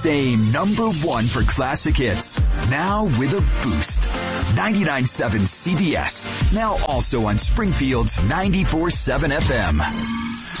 staying number one for classic hits. Now with a boost. 99.7 CBS. Now also on Springfield's 94.7 FM.